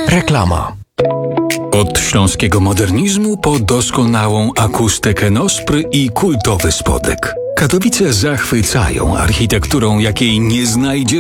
Reklama. Od śląskiego modernizmu po doskonałą akustykę Nospry i kultowy spodek. Katowice zachwycają architekturą, jakiej nie znajdzie